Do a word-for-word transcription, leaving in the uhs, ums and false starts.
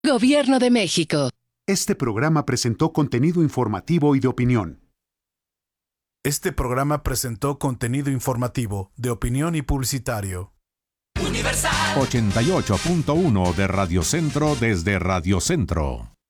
Gobierno de México. Este programa presentó contenido informativo y de opinión. Este programa presentó contenido informativo, de opinión y publicitario. Universal ochenta y ocho punto uno de Radio Centro desde Radio Centro.